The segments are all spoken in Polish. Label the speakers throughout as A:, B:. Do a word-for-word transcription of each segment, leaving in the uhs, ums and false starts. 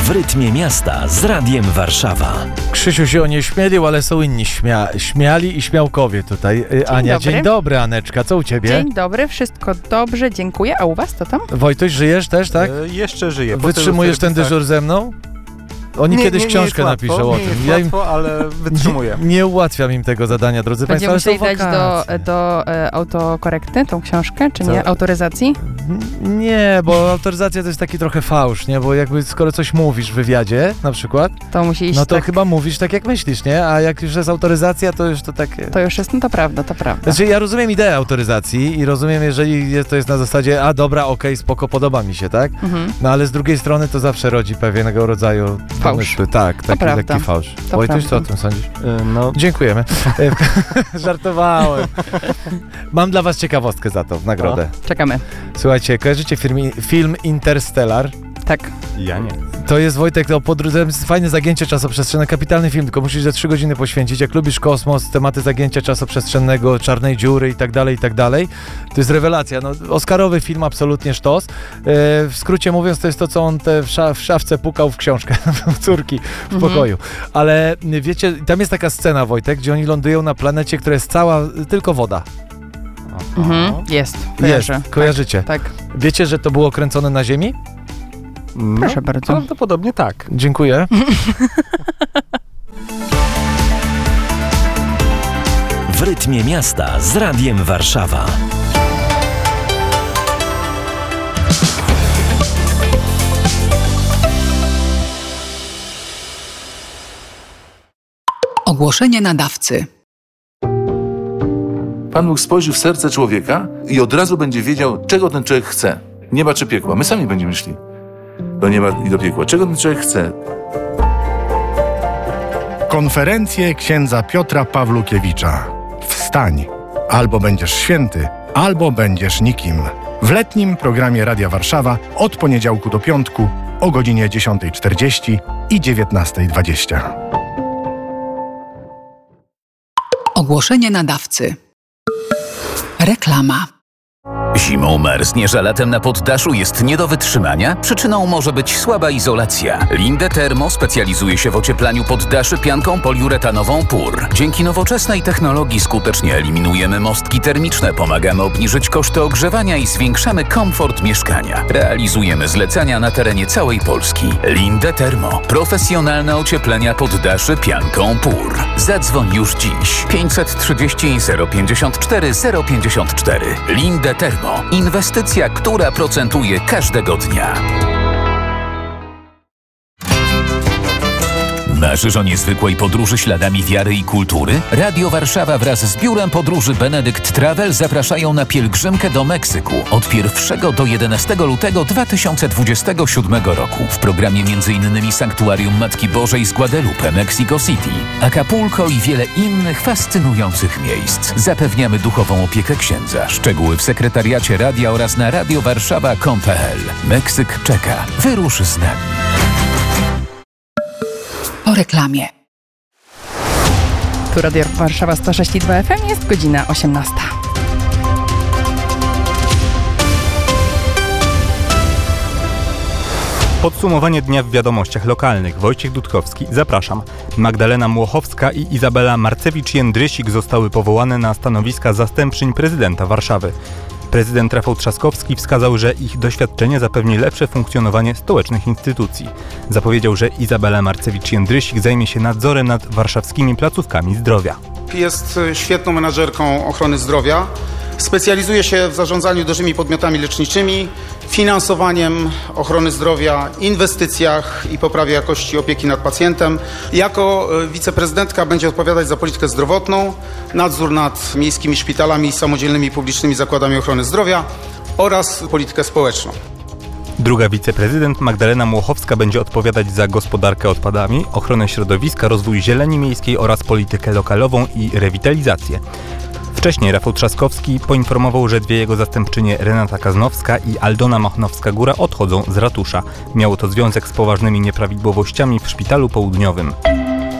A: W rytmie miasta z Radiem Warszawa.
B: Krzysiu się o nie śmielił, ale są inni śmia- śmiali i śmiałkowie tutaj. Dzień Ania,
C: dobry.
B: Dzień dobry, Aneczka, co u ciebie?
C: Dzień dobry, wszystko dobrze, dziękuję. A u was to tam?
B: Wojtuś, żyjesz też, tak?
D: E, jeszcze żyję. Po
B: Wytrzymujesz ten dyżur ze mną? Oni
D: nie,
B: kiedyś
D: nie, nie
B: książkę
D: jest
B: napiszą
D: łatwo,
B: o
D: nie
B: tym.
D: Jest
B: Ja im
D: łatwo, ale wytrzymuję.
B: nie, nie ułatwiam im tego zadania, drodzy
C: Będziemy
B: Państwo, ale
C: musieli
B: są
C: dać do,
B: wakacje.
C: do e, autokorekty tą książkę, czy
B: Co?
C: nie? Autoryzacji?
B: N- Nie, bo autoryzacja to jest taki trochę fałsz, nie? Bo jakby skoro coś mówisz w wywiadzie, na przykład,
C: To musi iść
B: no to
C: tak.
B: chyba mówisz tak, jak myślisz, nie? A jak już jest autoryzacja, to już to takie...
C: To już jest, no to prawda, to prawda.
B: Znaczy, ja rozumiem ideę autoryzacji i rozumiem, jeżeli jest, to jest na zasadzie, a dobra, okej, spoko, podoba mi się, tak?
C: Mhm.
B: No ale z drugiej strony to zawsze rodzi pewnego rodzaju
C: Fałsz.
B: pomysły. Tak, taki
C: prawda.
B: lekki fałsz.
C: To
B: Wojtuś, co o
C: prawda.
B: tym sądzisz?
D: E, no,
B: Dziękujemy. Żartowałem. Mam dla was ciekawostkę za to, w nagrodę.
C: Czekamy.
B: Słuchajcie, kojarzycie film, film Interstellar?
C: Tak.
D: ja nie.
B: To jest, Wojtek, o podróży, fajne zagięcie czasoprzestrzenne, kapitalny film, tylko musisz ze trzy godziny poświęcić. Jak lubisz kosmos, tematy zagięcia czasoprzestrzennego, czarnej dziury i tak dalej, i tak dalej. To jest rewelacja. No, oscarowy film, absolutnie sztos. E, w skrócie mówiąc, to jest to, co on te w, szaf, w szafce pukał w książkę u córki w
C: Mhm.
B: pokoju. Ale wiecie, tam jest taka scena, Wojtek, gdzie oni lądują na planecie, która jest cała, tylko woda.
C: Mhm. Jest.
B: Jest,
C: Kojarzę.
B: kojarzycie.
C: Tak. tak.
B: Wiecie, że to było kręcone na Ziemi?
D: No,
C: Proszę bardzo.
D: Prawdopodobnie tak.
B: Dziękuję.
A: W rytmie miasta z Radiem Warszawa.
E: Ogłoszenie nadawcy.
F: Pan Bóg spojrzy w serce człowieka i od razu będzie wiedział, czego ten człowiek chce. Nieba czy piekła. My sami będziemy szli do nieba i do piekła. Czego ten człowiek chce?
G: Konferencje księdza Piotra Pawlukiewicza. Wstań! Albo będziesz święty, albo będziesz nikim. W letnim programie Radia Warszawa od poniedziałku do piątku o godzinie dziesiąta czterdzieści i dziewiętnasta dwadzieścia.
E: Ogłoszenie nadawcy. Reklama.
H: Zimą marznie, że latem na poddaszu jest nie do wytrzymania? Przyczyną może być słaba izolacja. Linde Thermo specjalizuje się w ocieplaniu poddaszy pianką poliuretanową P U R. Dzięki nowoczesnej technologii skutecznie eliminujemy mostki termiczne, pomagamy obniżyć koszty ogrzewania i zwiększamy komfort mieszkania. Realizujemy zlecenia na terenie całej Polski. Linde Thermo. Profesjonalne ocieplenia poddaszy pianką P U R. Zadzwoń już dziś. pięćset trzydzieści zero pięćdziesiąt cztery zero pięćdziesiąt cztery. Linde Thermo. Inwestycja, która procentuje każdego dnia. Marzysz o niezwykłej podróży śladami wiary i kultury? Radio Warszawa wraz z Biurem Podróży Benedykt Travel zapraszają na pielgrzymkę do Meksyku od pierwszego do jedenastego lutego dwa tysiące dwudziestego siódmego roku. W programie m.in. Sanktuarium Matki Bożej z Guadalupe, Mexico City, Acapulco i wiele innych fascynujących miejsc. Zapewniamy duchową opiekę księdza. Szczegóły w sekretariacie radia oraz na radiowarszawa kropka com kropka p l. Meksyk czeka. Wyrusz z nami.
E: Po reklamie.
C: Tu Radio Warszawa sto sześć i dwa F M, jest godzina osiemnasta.
D: Podsumowanie dnia w wiadomościach lokalnych. Wojciech Dudkowski, zapraszam. Magdalena Młochowska i Izabela Marcewicz-Jędrysik zostały powołane na stanowiska zastępczyń prezydenta Warszawy. Prezydent Rafał Trzaskowski wskazał, że ich doświadczenie zapewni lepsze funkcjonowanie stołecznych instytucji. Zapowiedział, że Izabela Marcewicz-Jędrysik zajmie się nadzorem nad warszawskimi placówkami zdrowia.
I: Jest świetną menadżerką ochrony zdrowia. Specjalizuje się w zarządzaniu dużymi podmiotami leczniczymi, finansowaniem ochrony zdrowia, inwestycjach i poprawie jakości opieki nad pacjentem. Jako wiceprezydentka będzie odpowiadać za politykę zdrowotną, nadzór nad miejskimi szpitalami i samodzielnymi publicznymi zakładami ochrony zdrowia oraz politykę społeczną.
D: Druga wiceprezydent Magdalena Młochowska będzie odpowiadać za gospodarkę odpadami, ochronę środowiska, rozwój zieleni miejskiej oraz politykę lokalową i rewitalizację. Wcześniej Rafał Trzaskowski poinformował, że dwie jego zastępczynie Renata Kaznowska i Aldona Machnowska-Góra odchodzą z ratusza. Miało to związek z poważnymi nieprawidłowościami w Szpitalu Południowym.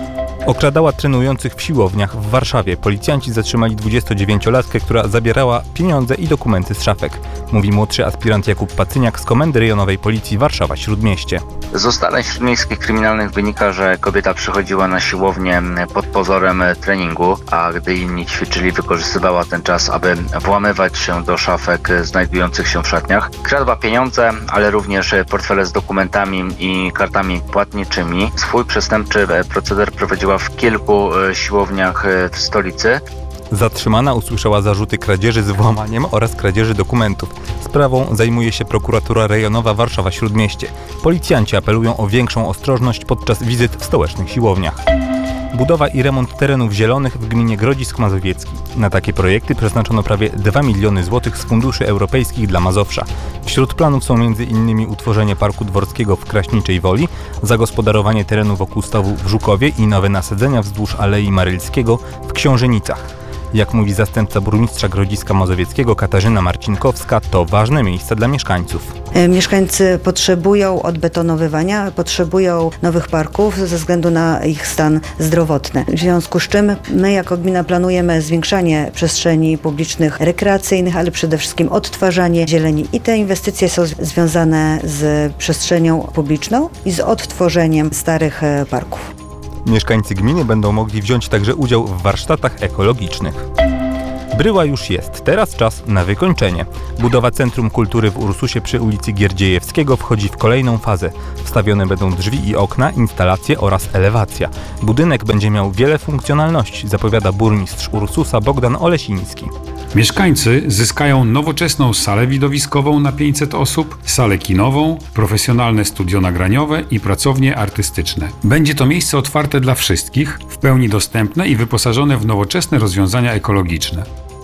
D: Okradała trenujących w siłowniach w Warszawie. Policjanci zatrzymali dwudziestodziewięciolatkę, która zabierała pieniądze i dokumenty z szafek. Mówi młodszy aspirant Jakub Pacyniak z Komendy Rejonowej Policji Warszawa-Śródmieście.
J: Z ustaleń śródmiejskich kryminalnych wynika, że kobieta przychodziła na siłownię pod pozorem treningu, a gdy inni ćwiczyli, wykorzystywała ten czas, aby włamywać się do szafek znajdujących się w szatniach. Kradła pieniądze, ale również portfele z dokumentami i kartami płatniczymi. Swój przestępczy proceder prowadziła w kilku siłowniach w stolicy.
D: Zatrzymana usłyszała zarzuty kradzieży z włamaniem oraz kradzieży dokumentów. Sprawą zajmuje się prokuratura rejonowa Warszawa-Śródmieście. Policjanci apelują o większą ostrożność podczas wizyt w stołecznych siłowniach. Budowa i remont terenów zielonych w gminie Grodzisk Mazowiecki. Na takie projekty przeznaczono prawie dwa miliony złotych z funduszy europejskich dla Mazowsza. Wśród planów są między innymi utworzenie Parku Dworskiego w Kraśniczej Woli, zagospodarowanie terenu wokół stawu w Żukowie i nowe nasadzenia wzdłuż Alei Marylskiego w Książenicach. Jak mówi zastępca burmistrza Grodziska Mazowieckiego Katarzyna Marcinkowska, to ważne miejsca dla mieszkańców.
K: Mieszkańcy potrzebują odbetonowywania, potrzebują nowych parków ze względu na ich stan zdrowotny. W związku z czym my jako gmina planujemy zwiększanie przestrzeni publicznych, rekreacyjnych, ale przede wszystkim odtwarzanie zieleni. I te inwestycje są związane z przestrzenią publiczną i z odtworzeniem starych parków.
D: Mieszkańcy gminy będą mogli wziąć także udział w warsztatach ekologicznych. Bryła już jest, teraz czas na wykończenie. Budowa Centrum Kultury w Ursusie przy ulicy Gierdziejewskiego wchodzi w kolejną fazę. Wstawione będą drzwi i okna, instalacje oraz elewacja. Budynek będzie miał wiele funkcjonalności, zapowiada burmistrz Ursusa Bogdan Olesiński.
L: Mieszkańcy zyskają nowoczesną salę widowiskową na pięćset osób, salę kinową, profesjonalne studio nagraniowe i pracownie artystyczne. Będzie to miejsce otwarte dla wszystkich, w pełni dostępne i wyposażone w nowoczesne rozwiązania ekologiczne.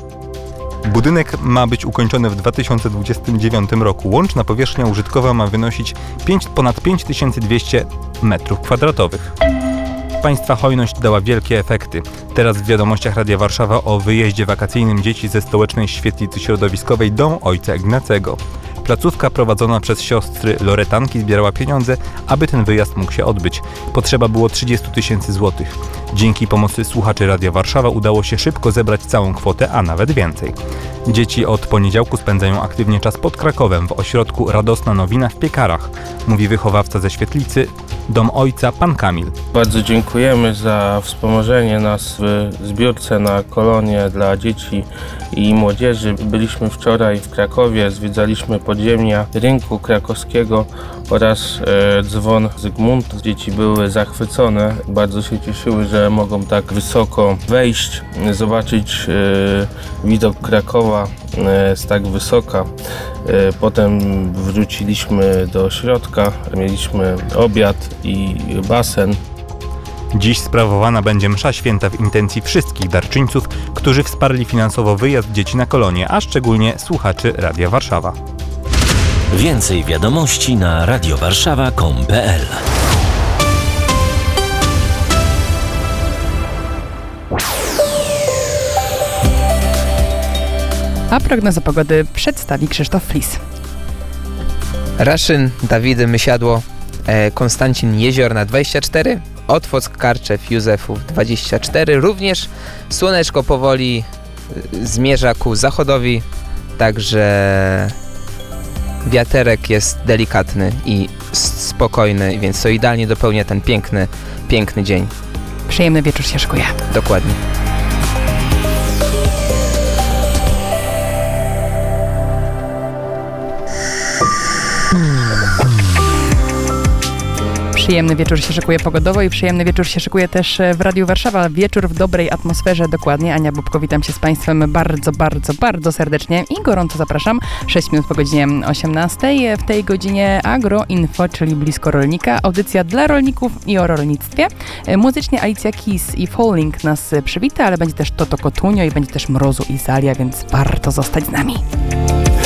D: Budynek ma być ukończony w dwa tysiące dwudziestym dziewiątym roku. Łączna powierzchnia użytkowa ma wynosić pięć, ponad pięć tysięcy dwieście metrów kwadratowych. Państwa hojność dała wielkie efekty. Teraz w wiadomościach Radia Warszawa o wyjeździe wakacyjnym dzieci ze stołecznej świetlicy środowiskowej Dom Ojca Ignacego. Placówka prowadzona przez siostry Loretanki zbierała pieniądze, aby ten wyjazd mógł się odbyć. Potrzeba było trzydzieści tysięcy złotych. Dzięki pomocy słuchaczy Radia Warszawa udało się szybko zebrać całą kwotę, a nawet więcej. Dzieci od poniedziałku spędzają aktywnie czas pod Krakowem w ośrodku Radosna Nowina w Piekarach, mówi wychowawca ze świetlicy Dom Ojca pan Kamil.
M: Bardzo dziękujemy za wspomożenie nas w zbiórce na kolonie dla dzieci i młodzieży. Byliśmy wczoraj w Krakowie, zwiedzaliśmy podziemia rynku krakowskiego oraz e, dzwon Zygmunt. Dzieci były zachwycone, bardzo się cieszyły, że mogą tak wysoko wejść, zobaczyć e, widok Krakowa e, z tak wysoka. E, potem wróciliśmy do środka, mieliśmy obiad i basen.
D: Dziś sprawowana będzie msza święta w intencji wszystkich darczyńców, którzy wsparli finansowo wyjazd dzieci na kolonie, a szczególnie słuchaczy Radia Warszawa.
A: Więcej wiadomości na radiowarszawa kropka com kropka p l.
C: A prognozę pogody przedstawi Krzysztof Flis.
N: Raszyn, Dawidy, Mysiadło, e, Konstancin, Jeziorna dwadzieścia cztery, Otwock, Karczew, Józefów dwadzieścia cztery. Również słoneczko powoli e, zmierza ku zachodowi, także wiaterek jest delikatny i spokojny, więc to idealnie dopełnia ten piękny, piękny dzień.
C: Przyjemny wieczór się szykuje.
N: Dokładnie.
C: Przyjemny wieczór się szykuje pogodowo i przyjemny wieczór się szykuje też w Radiu Warszawa. Wieczór w dobrej atmosferze, dokładnie. Ania Bubko, witam się z Państwem bardzo, bardzo, bardzo serdecznie i gorąco zapraszam. sześć minut po godzinie osiemnastej. W tej godzinie Agro Info, czyli blisko rolnika. Audycja dla rolników i o rolnictwie. Muzycznie Alicja Keys i Falling nas przywita, ale będzie też Toto Kotunio i będzie też Mrozu i Zalia, więc warto zostać z nami.